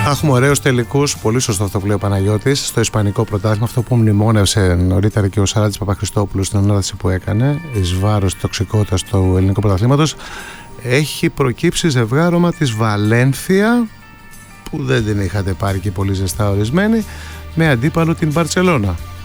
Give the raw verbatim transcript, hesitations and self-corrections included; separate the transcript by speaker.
Speaker 1: Θα έχουμε ωραίους τελικούς. Πολύ σωστό αυτό που λέει ο Παναγιώτης. Στο Ισπανικό πρωτάθλημα, αυτό που μνημόνευσε νωρίτερα και ο Σαράντης Παπαχριστόπουλος στην ανάρτηση που έκανε εις βάρος της τοξικότητας του ελληνικού πρωταθλήματος, έχει προκύψει ζευγάρωμα της Βαλένθια, που δεν την είχατε πάρει και πολύ ζεστά ορισμένη, με αντίπαλο την Μπαρτσελώνα.